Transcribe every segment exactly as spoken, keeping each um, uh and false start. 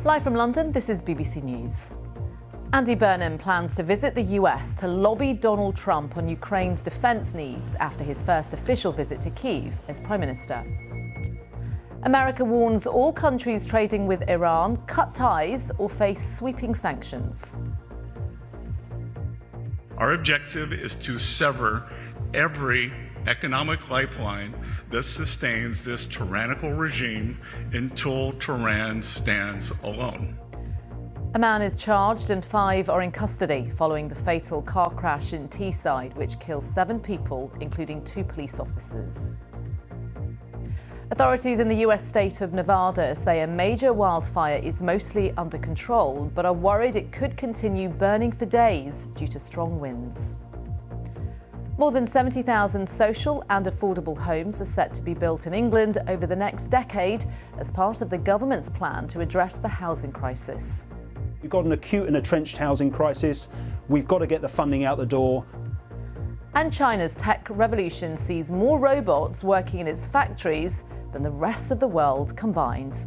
Live from London, this is B B C News. Andy Burnham plans to visit the U S to lobby Donald Trump on Ukraine's defence needs after his first official visit to Kyiv as Prime Minister. America warns all countries trading with Iran cut ties or face sweeping sanctions. Our objective is to sever every economic lifeline that sustains this tyrannical regime until Tehran stands alone. A man is charged and five are in custody following the fatal car crash in Teesside, which killed seven people, including two police officers. Authorities in the U S state of Nevada say a major wildfire is mostly under control, but are worried it could continue burning for days due to strong winds. More than seventy thousand social and affordable homes are set to be built in England over the next decade as part of the government's plan to address the housing crisis. We've got an acute and entrenched housing crisis. We've got to get the funding out the door. And China's tech revolution sees more robots working in its factories than the rest of the world combined.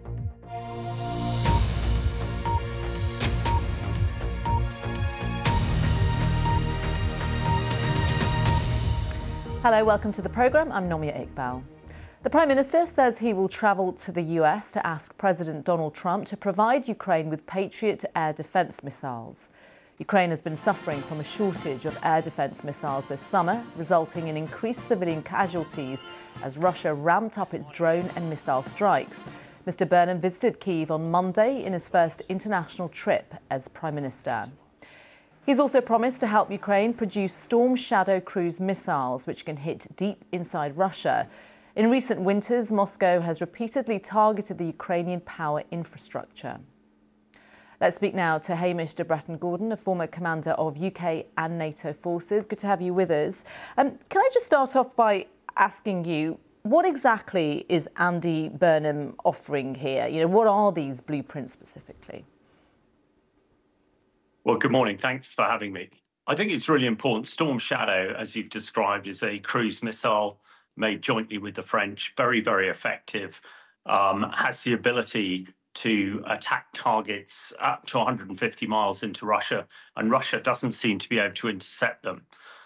Hello, welcome to the programme. I'm Nomia Iqbal. The Prime Minister says he will travel to the U S to ask President Donald Trump to provide Ukraine with Patriot air defence missiles. Ukraine has been suffering from a shortage of air defence missiles this summer, resulting in increased civilian casualties as Russia ramped up its drone and missile strikes. Mister Burnham visited Kyiv on Monday in his first international trip as Prime Minister. He's also promised to help Ukraine produce Storm Shadow cruise missiles, which can hit deep inside Russia. In recent winters, Moscow has repeatedly targeted the Ukrainian power infrastructure. Let's speak now to Hamish de Bretton-Gordon, a former commander of U K and NATO forces. Good to have you with us. Um, can I just start off by asking you, what exactly is Andy Burnham offering here? You know, what are these blueprints specifically? Well, good morning. Thanks for having me. I think it's really important. Storm Shadow, as you've described, is a cruise missile made jointly with the French, very, very effective, um, has the ability to attack targets up to one hundred fifty miles into Russia, and Russia doesn't seem to be able to intercept them.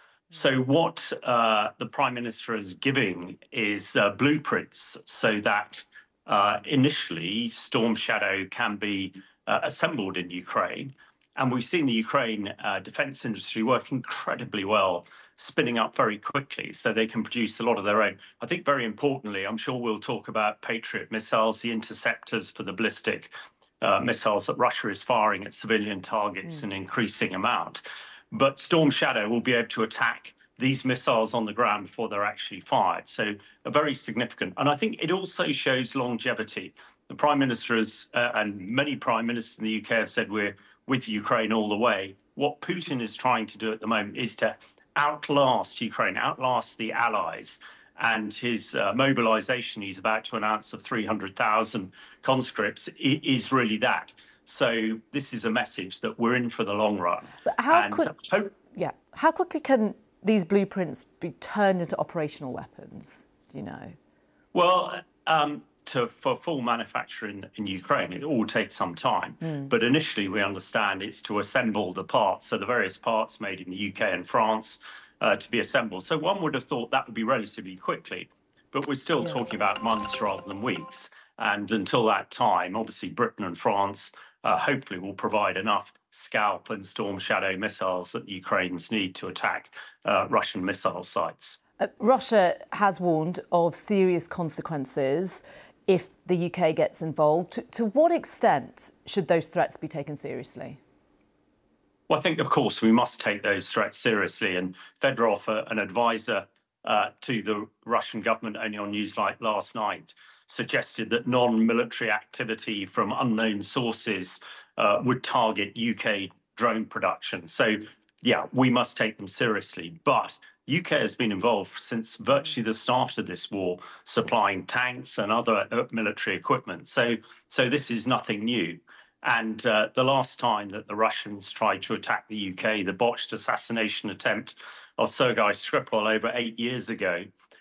So what uh, the Prime Minister is giving is uh, blueprints so that uh, initially Storm Shadow can be uh, assembled in Ukraine. And we've seen the Ukraine uh, defence industry work incredibly well, spinning up very quickly so they can produce a lot of their own. I think very importantly, I'm sure we'll talk about Patriot missiles, the interceptors for the ballistic uh, missiles that Russia is firing at civilian targets mm. in increasing amount. But Storm Shadow will be able to attack these missiles on the ground before they're actually fired. So a very significant. And I think it also shows longevity. The Prime Minister has, uh, and many Prime Ministers in the U K have said we're with Ukraine all the way. What Putin is trying to do at the moment is to outlast Ukraine, outlast the allies. And his uh, mobilization he's about to announce of three hundred thousand conscripts is really that. So this is a message that we're in for the long run. But how, and quick, so, yeah, how quickly can these blueprints be turned into operational weapons? Do you know? Well, um, To, for full manufacture in, in Ukraine, it all takes some time. Mm. But initially, we understand it's to assemble the parts, so the various parts made in the U K and France uh, to be assembled. So one would have thought that would be relatively quickly, but we're still yeah. talking about months rather than weeks. And until that time, obviously, Britain and France uh, hopefully will provide enough Scalp and Storm Shadow missiles that the Ukrainians need to attack uh, Russian missile sites. Uh, Russia has warned of serious consequences if the U K gets involved. To, to what extent should those threats be taken seriously? Well, I think, of course, we must take those threats seriously. And Fedorov, uh, an advisor uh, to the Russian government only on Newsnight last night, suggested that non-military activity from unknown sources uh, would target U K drone production. So, yeah, we must take them seriously. But U K has been involved since virtually the start of this war, supplying tanks and other military equipment. So, so this is nothing new. And uh, the last time that the Russians tried to attack the U K, the botched assassination attempt of Sergei Skripal over eight years ago,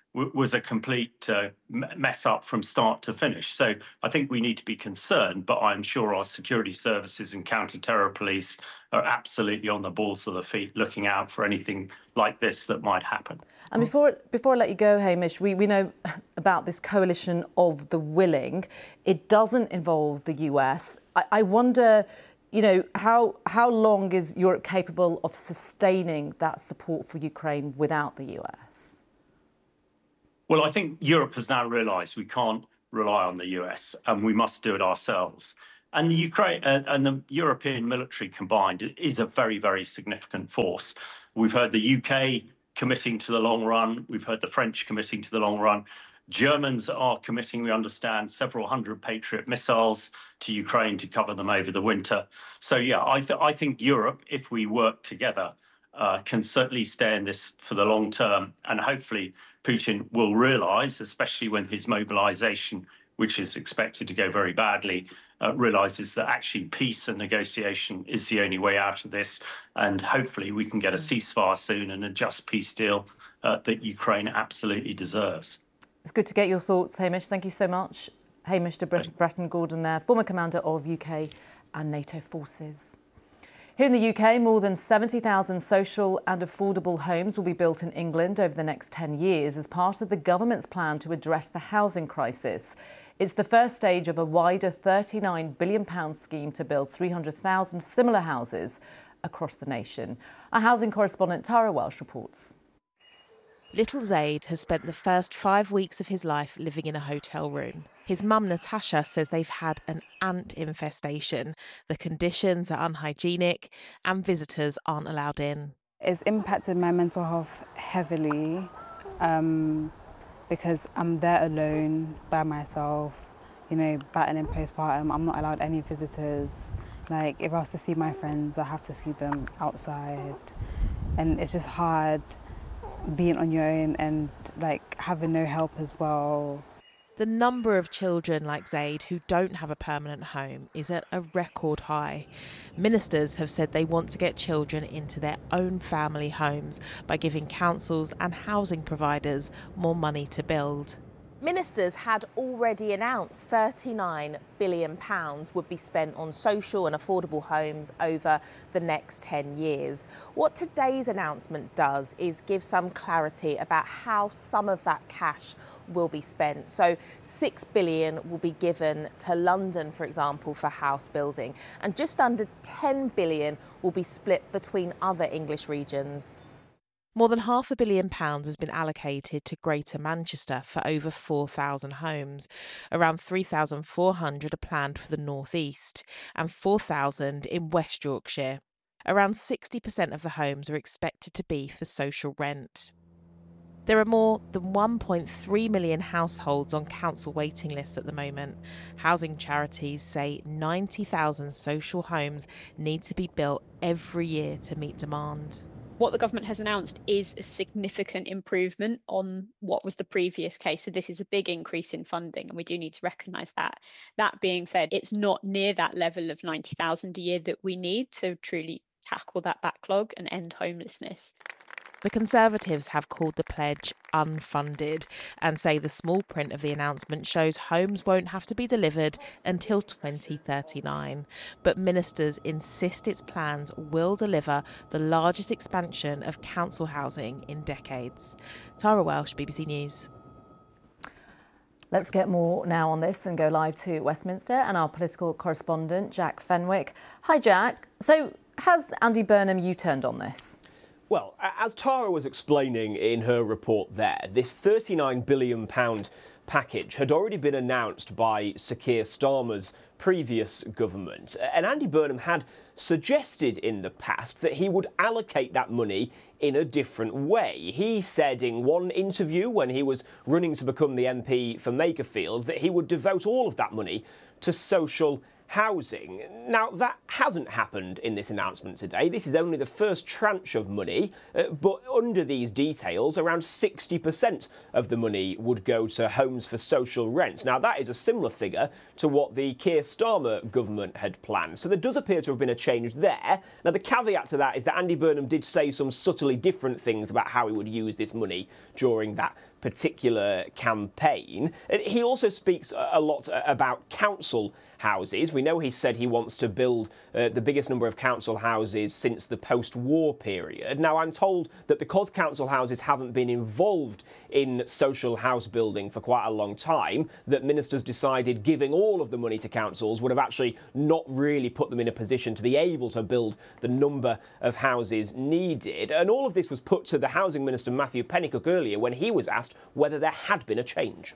w- was a complete uh, mess up from start to finish. So I think we need to be concerned, but I'm sure our security services and counter-terror police are absolutely on the balls of the feet, looking out for anything like this that might happen. And before before I let you go, Hamish, we, we know about this coalition of the willing. It doesn't involve the U S. I, I wonder, you know, how how long is Europe capable of sustaining that support for Ukraine without the U S? Well, I think Europe has now realised we can't rely on the U S and we must do it ourselves. And the Ukraine uh, and the European military combined is a very, very significant force. We've heard the U K committing to the long run. We've heard the French committing to the long run. Germans are committing, we understand, several hundred Patriot missiles to Ukraine to cover them over the winter. So, yeah, I, th- I think Europe, if we work together, uh, can certainly stay in this for the long term. And hopefully Putin will realise, especially when his mobilisation, which is expected to go very badly, uh, realises that actually peace and negotiation is the only way out of this. And hopefully we can get a ceasefire soon and a just peace deal uh, that Ukraine absolutely deserves. It's good to get your thoughts, Hamish. Thank you so much. Hamish de Bretton Gordon there, former commander of U K and NATO forces. Here in the U K, more than seventy thousand social and affordable homes will be built in England over the next ten years as part of the government's plan to address the housing crisis. It's the first stage of a wider thirty-nine billion pounds scheme to build three hundred thousand similar houses across the nation. Our housing correspondent Tara Welsh reports. Little Zaid has spent the first five weeks of his life living in a hotel room. His mum Natasha says they've had an ant infestation. The conditions are unhygienic and visitors aren't allowed in. It's impacted my mental health heavily um, because I'm there alone by myself, you know, battling postpartum. I'm not allowed any visitors. Like, if I was to see my friends, I have to see them outside. And it's just hard being on your own and like having no help as well. The number of children like Zaid who don't have a permanent home is at a record high. Ministers have said they want to get children into their own family homes by giving councils and housing providers more money to build. Ministers had already announced thirty-nine billion pounds would be spent on social and affordable homes over the next ten years. What today's announcement does is give some clarity about how some of that cash will be spent. So six billion pounds will be given to London, for example, for house building, and just under ten billion pounds will be split between other English regions. More than half a billion pounds has been allocated to Greater Manchester for over four thousand homes. Around three thousand four hundred are planned for the North East and four thousand in West Yorkshire. Around sixty percent of the homes are expected to be for social rent. There are more than one point three million households on council waiting lists at the moment. Housing charities say ninety thousand social homes need to be built every year to meet demand. What the government has announced is a significant improvement on what was the previous case. So this is a big increase in funding, and we do need to recognise that. That being said, it's not near that level of ninety thousand a year that we need to truly tackle that backlog and end homelessness. The Conservatives have called the pledge unfunded and say the small print of the announcement shows homes won't have to be delivered until twenty thirty-nine. But ministers insist its plans will deliver the largest expansion of council housing in decades. Tara Welsh, B B C News. Let's get more now on this and go live to Westminster and our political correspondent, Jack Fenwick. Hi, Jack. So has Andy Burnham U-turned on this? Well, as Tara was explaining in her report there, this thirty-nine billion pounds package had already been announced by Sir Keir Starmer's previous government. And Andy Burnham had suggested in the past that he would allocate that money in a different way. He said in one interview when he was running to become the M P for Makerfield that he would devote all of that money to social housing. Now, that hasn't happened in this announcement today. This is only the first tranche of money, uh, but under these details, around sixty percent of the money would go to homes for social rent. Now, that is a similar figure to what the Keir Starmer government had planned. So there does appear to have been a change there. Now, the caveat to that is that Andy Burnham did say some subtly different things about how he would use this money during that particular campaign. He also speaks a lot about council houses. We know he said he wants to build uh, the biggest number of council houses since the post-war period. Now, I'm told that because council houses haven't been involved in social house building for quite a long time, that ministers decided giving all of the money to councils would have actually not really put them in a position to be able to build the number of houses needed. And all of this was put to the Housing Minister Matthew Pennycook earlier when he was asked whether there had been a change.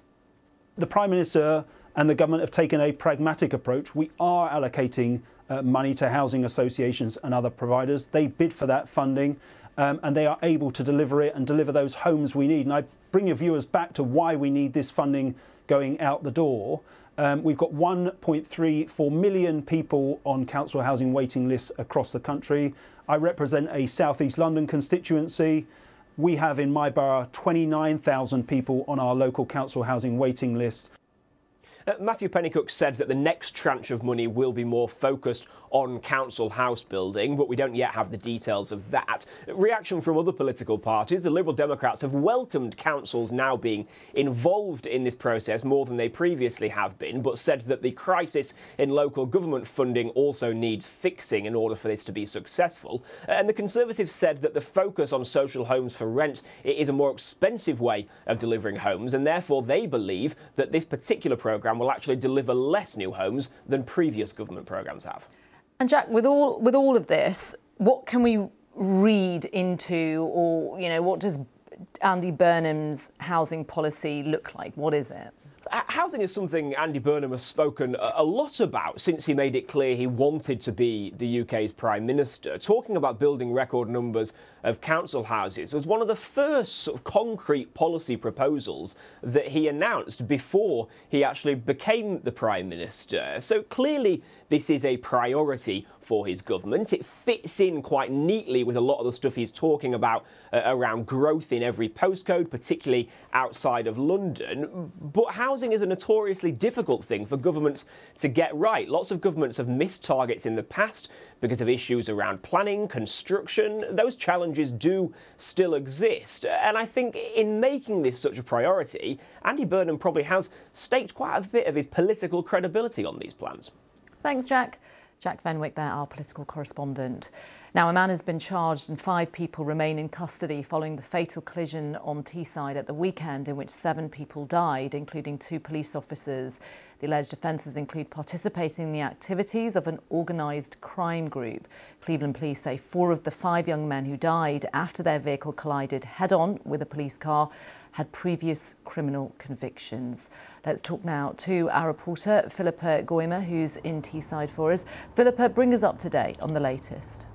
The Prime Minister and the government have taken a pragmatic approach. We are allocating uh, money to housing associations and other providers. They bid for that funding um, and they are able to deliver it and deliver those homes we need. And I bring your viewers back to why we need this funding going out the door. Um, we've got one point three four million people on council housing waiting lists across the country. I represent a South East London constituency. We have in my borough twenty-nine thousand people on our local council housing waiting list. Uh, Matthew Pennycook said that the next tranche of money will be more focused on council house building, but we don't yet have the details of that. Reaction from other political parties. The Liberal Democrats have welcomed councils now being involved in this process more than they previously have been, but said that the crisis in local government funding also needs fixing in order for this to be successful. And the Conservatives said that the focus on social homes for rent is a more expensive way of delivering homes, and therefore they believe that this particular programme will actually deliver less new homes than previous government programmes have. And Jack, with all with all of this, what can we read into, or you know, what does Andy Burnham's housing policy look like? What is it? Housing is something Andy Burnham has spoken a lot about since he made it clear he wanted to be the U K's Prime Minister. Talking about building record numbers of council houses was one of the first sort of concrete policy proposals that he announced before he actually became the Prime Minister. So clearly this is a priority for his government. It fits in quite neatly with a lot of the stuff he's talking about uh, around growth in every postcode, particularly outside of London. But housing is a notoriously difficult thing for governments to get right. Lots of governments have missed targets in the past because of issues around planning, construction. Those challenges do still exist. And I think in making this such a priority, Andy Burnham probably has staked quite a bit of his political credibility on these plans. Thanks, Jack. Jack Fenwick there, our political correspondent. Now, a man has been charged and five people remain in custody following the fatal collision on Teesside at the weekend in which seven people died, including two police officers. The alleged offences include participating in the activities of an organised crime group. Cleveland police say four of the five young men who died after their vehicle collided head-on with a police car had previous criminal convictions. Let's talk now to our reporter, Philippa Goymer, who's in Teesside for us. Philippa, bring us up to date on the latest.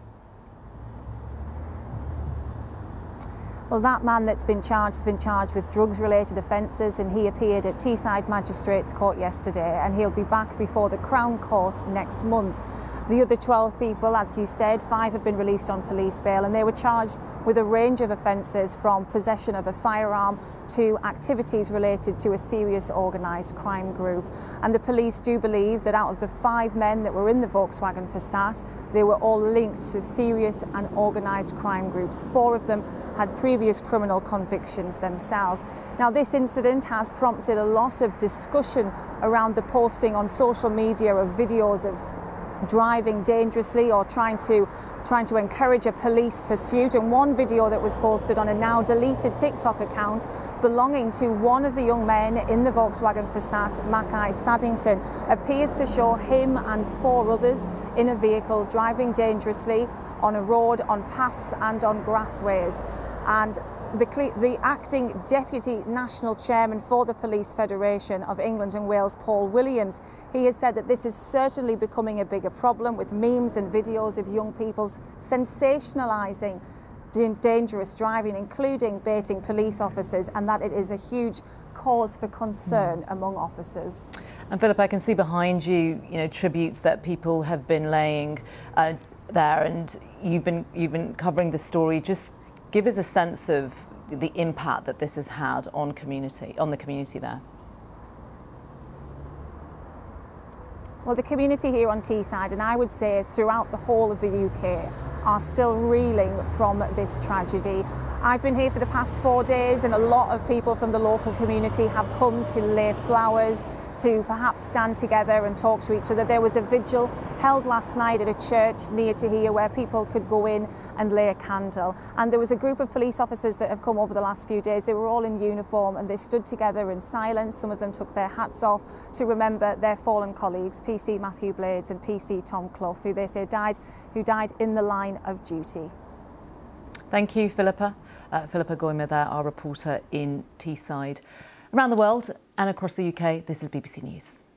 Well, that man that's been charged has been charged with drugs-related offences, and he appeared at Teesside Magistrates Court yesterday, and he'll be back before the Crown Court next month. The other twelve people, as you said, five have been released on police bail, and they were charged with a range of offences from possession of a firearm to activities related to a serious organised crime group. And the police do believe that out of the five men that were in the Volkswagen Passat, they were all linked to serious and organised crime groups. Four of them had previous criminal convictions themselves. Now, this incident has prompted a lot of discussion around the posting on social media of videos of driving dangerously or trying to trying to encourage a police pursuit. And one video that was posted on a now deleted TikTok account belonging to one of the young men in the Volkswagen Passat, Mackay Saddington, appears to show him and four others in a vehicle driving dangerously on a road, on paths and on grassways. And The, the acting Deputy National Chairman for the Police Federation of England and Wales, Paul Williams, he has said that this is certainly becoming a bigger problem, with memes and videos of young people's sensationalising dangerous driving, including baiting police officers, and that it is a huge cause for concern mm. among officers. And Philip, I can see behind you, you know, tributes that people have been laying uh, there, and you've been you've been covering the story. Just give us a sense of the impact that this has had on community, on the community there. Well, the community here on Teesside, and I would say throughout the whole of the U K, are still reeling from this tragedy. I've been here for the past four days and a lot of people from the local community have come to lay flowers, to perhaps stand together and talk to each other. There was a vigil held last night at a church near to here where people could go in and lay a candle. And there was a group of police officers that have come over the last few days. They were all in uniform and they stood together in silence. Some of them took their hats off to remember their fallen colleagues, P C Matthew Blades and P C Tom Clough, who they say died, who died in the line of duty. Thank you, Philippa. Uh, Philippa Goymer there, our reporter in Teesside. Around the world and across the U K, this is B B C News.